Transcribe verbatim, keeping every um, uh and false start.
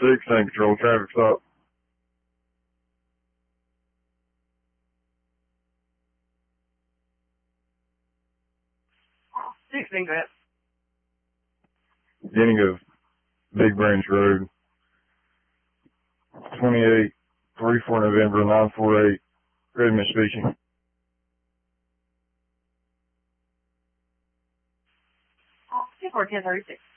sixteen control, traffic stop. sixteen, go ahead. Beginning of Big Branch Road. twenty-eight, three four November, nine four eight. Redmond speaking. two four ten thirty-six.